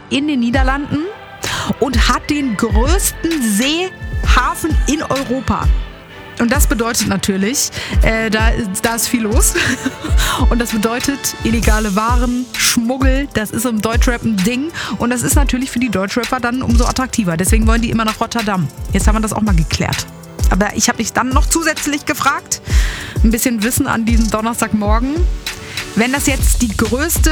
in den Niederlanden und hat den größten Seehafen in Europa. Und das bedeutet natürlich, da ist viel los. Und das bedeutet illegale Waren, Schmuggel, das ist im Deutschrap ein Ding. Und das ist natürlich für die Deutschrapper dann umso attraktiver. Deswegen wollen die immer nach Rotterdam. Jetzt haben wir das auch mal geklärt. Aber ich habe mich dann noch zusätzlich gefragt, ein bisschen Wissen an diesem Donnerstagmorgen, wenn das jetzt die größte